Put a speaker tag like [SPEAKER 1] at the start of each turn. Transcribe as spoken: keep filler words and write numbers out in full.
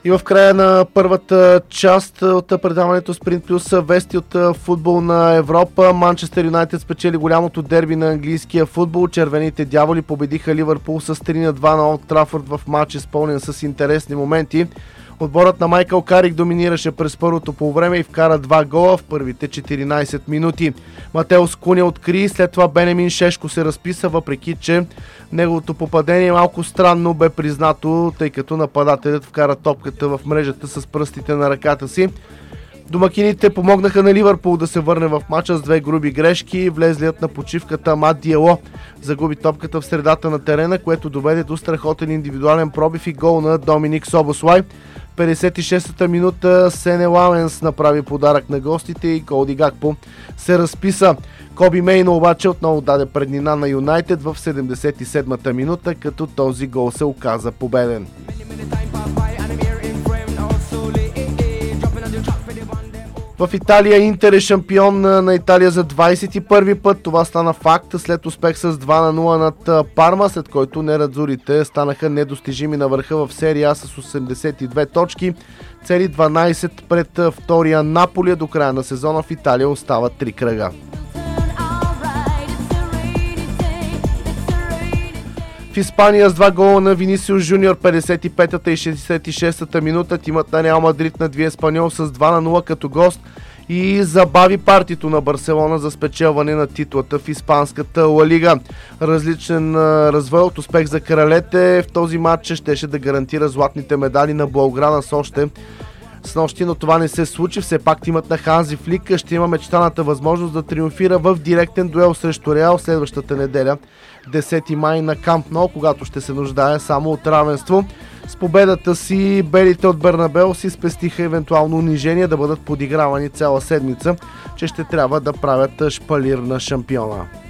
[SPEAKER 1] И в края на първата част от предаването Спринт Плюс вести от футболна Европа. Манчестър Юнайтед спечели голямото дерби на английския футбол. Червените дяволи победиха Ливърпул с три на два на Олд Трафърд в матч, изпълнен с интересни моменти. Отборът на Майкъл Карик доминираше през първото полувреме и вкара два гола в първите четиринайсет минути. Матеус Куня откри, след това Бенемин Шешко се разписа, въпреки че неговото попадение малко странно бе признато, тъй като нападателят вкара топката в мрежата с пръстите на ръката си. Домакините помогнаха на Ливърпул да се върне в мача с две груби грешки. Влезлият на почивката Мат Диело загуби топката в средата на терена, което доведе до страхотен индивидуален пробив и гол на Доминик Собослай. петдесет и шестата минута Сене Ламенс направи подарък на гостите и Колди Гакпо се разписа. Коби Мейно обаче отново даде преднина на Юнайтед в седемдесет и седмата минута, като този гол се оказа победен. В Италия Интер е шампион на Италия за двайсет и първи път. Това стана факт след успех с два на нула над Парма, след който нерадзурите станаха недостижими на върха в серия А с осемдесет и две точки. Цели дванайсет пред втория Наполи. До края на сезона в Италия остават три кръга. В Испания с два гола на Винисиус Жуниор петдесет и петата и шейсет и шестата минута тимът на Реал Мадрид надви Еспаньол с два на нула като гост и забави партито на Барселона за спечелване на титлата в испанската Ла Лига. Различен развой от успех за кралете в този матч щеше да гарантира златните медали на Блауграна с още с нощи, но това не се случи. Все пак тимът на Ханзи Флик ще има мечтаната възможност да триумфира в директен дуел срещу Реал следващата неделя, десети май на Камп Ноу, когато ще се нуждае само от равенство. С победата си белите от Бернабеу си спестиха евентуално унижение да бъдат подигравани цяла седмица, че ще трябва да правят шпалир на шампиона.